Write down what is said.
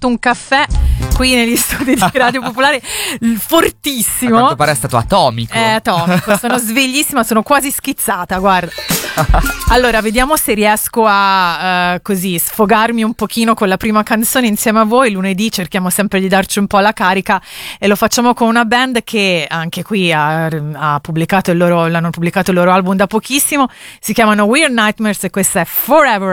fatto un caffè qui negli studi di Radio Popolare fortissimo. A quanto pare è stato atomico. È atomico, sono sveglissima, sono quasi schizzata, guarda. Allora, vediamo se riesco a così sfogarmi un pochino con la prima canzone insieme a voi. Lunedì cerchiamo sempre di darci un po' la carica e lo facciamo con una band che anche qui ha pubblicato l'hanno pubblicato il loro album da pochissimo. Si chiamano Weird Nightmares e questa è Forever